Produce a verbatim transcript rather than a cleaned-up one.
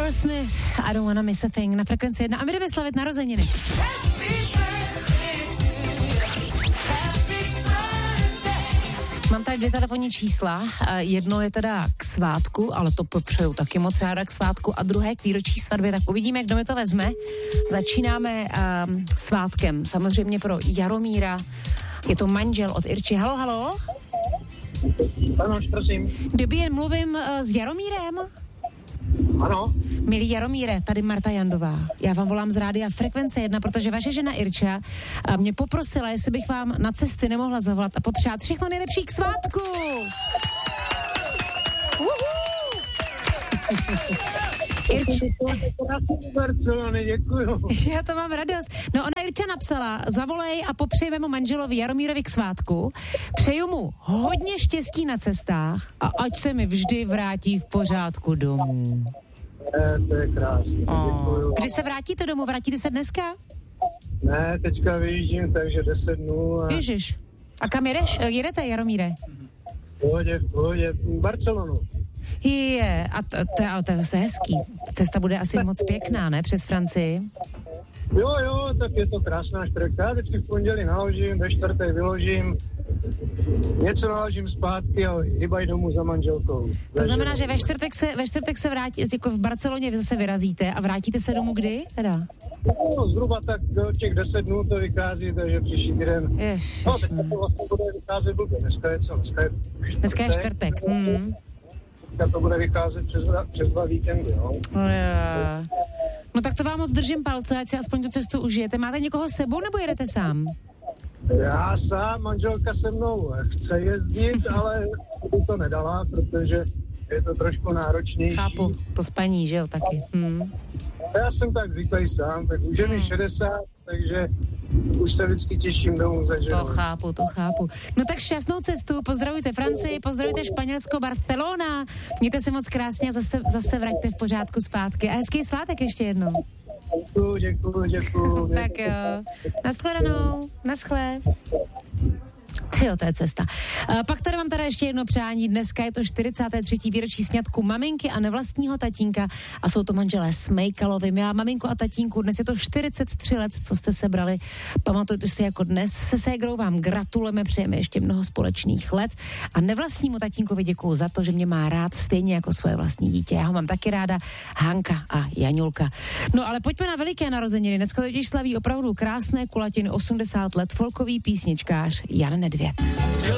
Aerosmith, I don't wanna miss a thing na Frekvenci jedna a my jdeme slavit narozeniny. Mám tady dvě telefonní čísla, jedno je teda k svátku, ale to popřeju taky moc ráda k svátku a druhé k výročí svatby, tak uvidíme, kdo mi to vezme. Začínáme um, svátkem, samozřejmě pro Jaromíra, je to manžel od Irči. Halo, halo? Ano, prosím. Dobrý den, mluvím uh, s Jaromírem? Ano. Milý Jaromíre, tady Marta Jandová. Já vám volám z rádia Frekvence jedna, protože vaše žena Irča mě poprosila, jestli bych vám na cesty nemohla zavolat a popřát všechno nejlepší k svátku. Irča. Děkuju. Já to mám radost. No ona Irča napsala, zavolej a popřejeme mu manželovi Jaromírovi k svátku. Přeju mu hodně štěstí na cestách a ať se mi vždy vrátí v pořádku domů. Ne, to je krásné. Oh. Kdy se vrátíte domů? Vrátíte se dneska? Ne, teďka vyjíždím, takže deset dnů. A... Ježiš. A kam jedeš? Jedete, Jaromíre? V pohodě, v pohodě. Barcelonu. Je, a to, to, ale to je zase hezký. Cesta bude asi moc pěkná, ne? Přes Francii. Jo, jo, tak je to krásná štreka. Já vždycky v pondělí naložím, ve čtvrtek vyložím, něco naložím zpátky a hýbaj domů za manželkou. To znamená, že ve čtvrtek se, ve čtvrtek se vrátí, jako v Barceloně zase vyrazíte a vrátíte se domů kdy? Teda? No, zhruba tak do těch deset dnů to vychází, takže příští týden. Jež, no, teď to vlastně bude vycházet blbě. Dneska je co? Dneska je čtvrtek. Dneska je čtvrtek. Hmm. To bude vycházet přes, přes dva víkendy, jo? No, já. No tak to vám moc držím palce, ať si aspoň tu cestu užijete. Máte někoho s sebou nebo jedete sám? Já sám, manželka se mnou chce jezdit, ale by to nedala, protože je to trošku náročnější. Chápu, to spaní, že jo, taky. Hmm. Já jsem tak zvyklý sám, tak už je mi šedesát, takže už se vždycky těším domů za ženou. To chápu, to chápu. No tak šťastnou cestu, pozdravujte Francii, pozdravujte Španělsko, Barcelona. Mějte se moc krásně a zase, zase vraťte v pořádku zpátky. A hezký svátek ještě jednou. Děkuju, děkuju, děkuju. Tak jo, nashledanou, naschle. Tyjo, to je cesta. Uh, pak tady mám teda ještě jedno přání. Dneska je to čtyřicáté třetí výročí sňatku maminky a nevlastního tatínka a jsou to manželé Smejkalovi. Milá maminko a tatínku, dnes je to čtyřicet tři let, co jste se brali. Pamatujte si jako dnes. Se ségrou vám gratulujeme, přejeme ještě mnoho společných let a nevlastnímu tatínkovi děkuju za to, že mě má rád stejně jako svoje vlastní dítě. Já ho mám taky ráda, Hanka a Jaňulka. No ale pojďme na veliké narozeniny. Dneska totiž slaví opravdu krásné kulatiny osmdesát let folkový písničkář Jan Nedvěd.